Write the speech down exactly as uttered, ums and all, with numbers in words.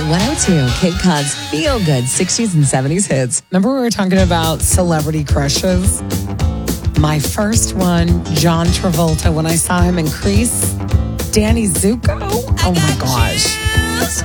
one oh two, Cape Cod's Feel Good sixties and seventies hits. Remember we were talking about celebrity crushes? My first one, John Travolta, when I saw him in Crease. Danny Zuko. Oh my gosh.